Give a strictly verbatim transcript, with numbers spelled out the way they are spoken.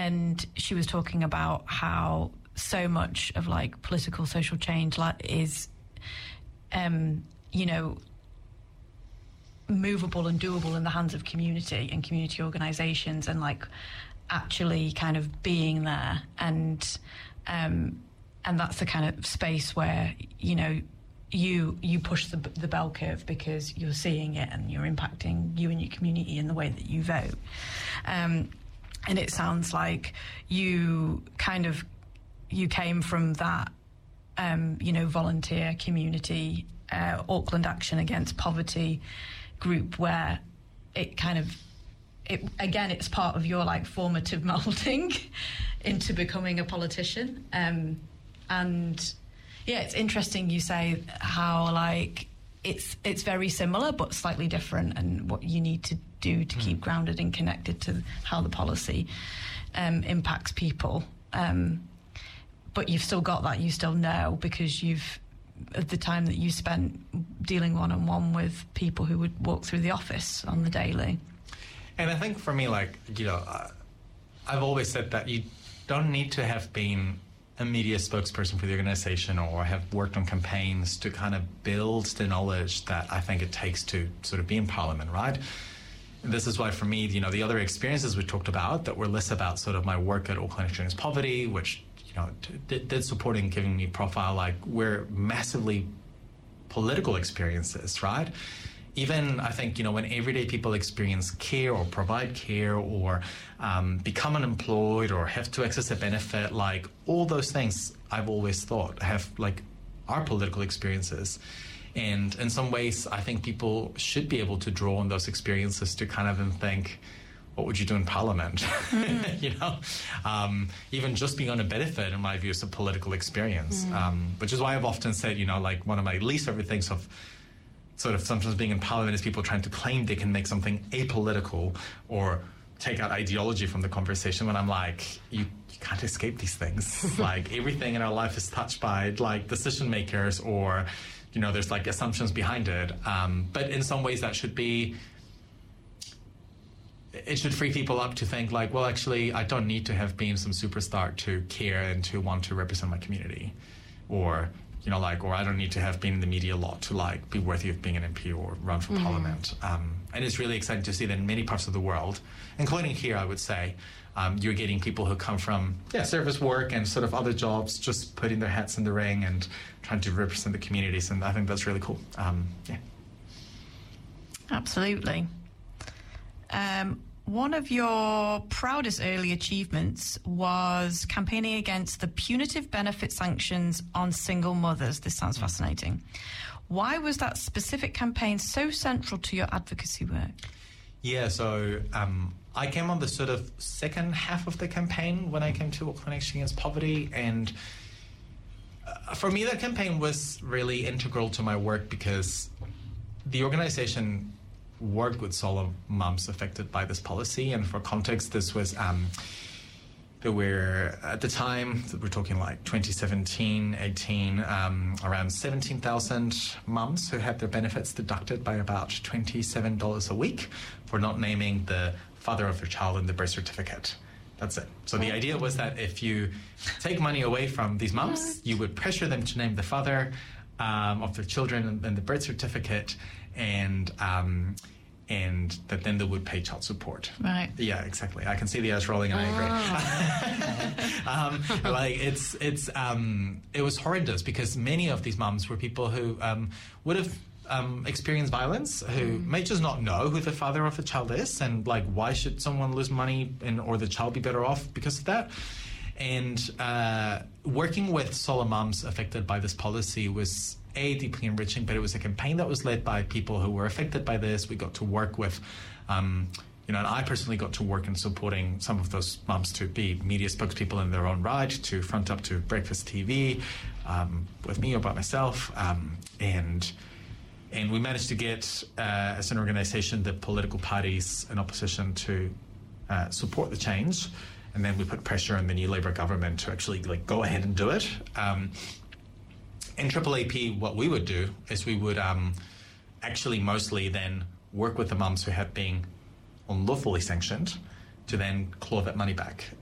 and she was talking about how so much of like political social change like is, um, you know, movable and doable in the hands of community and community organisations, and like actually kind of being there, and um, and that's the kind of space where, you know, you you push the the bell curve because you're seeing it and you're impacting you and your community in the way that you vote. Um, and it sounds like you kind of you came from that, um, you know, volunteer community, uh, Auckland Action Against Poverty group, where it kind of it again it's part of your like formative moulding into becoming a politician. Um, and yeah, it's interesting you say how like it's it's very similar but slightly different, and what you need to do to mm. keep grounded and connected to how the policy um, impacts people. Um, but you've still got that, you still know, because you've of the time that you spent dealing one-on-one with people who would walk through the office on the daily. And I think for me, like, you know, uh, I've always said that you don't need to have been a media spokesperson for the organization or have worked on campaigns to kind of build the knowledge that I think it takes to sort of be in Parliament, right? And this is why, for me, you know, the other experiences we talked about that were less about sort of my work at Auckland Action Against Poverty, which Did, did supporting giving me profile, like we're massively political experiences, right? Even I think, you know, when everyday people experience care or provide care or um, become unemployed or have to access a benefit, like all those things I've always thought have like are political experiences. And in some ways, I think people should be able to draw on those experiences to kind of think, what would you do in Parliament? Mm. you know, um, even just being on a benefit, in my view, is a political experience, mm. um, which is why I've often said, you know, like one of my least favorite things of sort of sometimes being in Parliament is people trying to claim they can make something apolitical or take out ideology from the conversation, when I'm like, you, you can't escape these things. Like everything in our life is touched by like decision makers, or, you know, there's like assumptions behind it. Um, but in some ways that should be, it should free people up to think like, well, actually, I don't need to have been some superstar to care and to want to represent my community, or, you know, like, or I don't need to have been in the media a lot to like be worthy of being an M P or run for mm. Parliament. Um, and it's really exciting to see that in many parts of the world, including here, I would say, um, you're getting people who come from yeah, service work and sort of other jobs, just putting their hats in the ring and trying to represent the communities. And I think that's really cool. Um, yeah. Absolutely. Um, one of your proudest early achievements was campaigning against the punitive benefit sanctions on single mothers. This sounds fascinating. Why was that specific campaign so central to your advocacy work? Yeah, so um, I came on the sort of second half of the campaign when I came to Auckland Action Against Poverty, and uh, for me that campaign was really integral to my work because the organisation worked with solo mums affected by this policy. And for context, this was um, there were at the time, we're talking like twenty seventeen, eighteen, um, around seventeen thousand mums who had their benefits deducted by about twenty-seven dollars a week for not naming the father of their child in the birth certificate. That's it. So the idea was that if you take money away from these mums, you would pressure them to name the father um, of their children in the birth certificate, and um, and that then they would pay child support. Right. Yeah, exactly. I can see the eyes rolling, and I agree. um, like it's it's um, it was horrendous because many of these mums were people who um, would have um, experienced violence, who mm. may just not know who the father of the child is, and like why should someone lose money and or the child be better off because of that? And uh, working with solo mums affected by this policy was A, deeply enriching, but it was a campaign that was led by people who were affected by this. We got to work with, um, you know, and I personally got to work in supporting some of those mums to be media spokespeople in their own right, to front up to Breakfast T V um, with me or by myself. Um, and and we managed to get, uh, as an organization, the political parties in opposition to uh, support the change. And then we put pressure on the new Labour government to actually like go ahead and do it. Um, in Triple A P, what we would do is we would um, actually mostly then work with the mums who had been unlawfully sanctioned to then claw that money back.